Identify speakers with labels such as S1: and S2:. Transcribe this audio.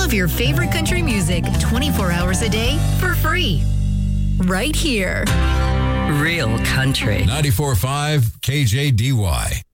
S1: of your favorite country music 24 hours a day for free. Right here.
S2: Real country.
S3: 94.5 KJDY.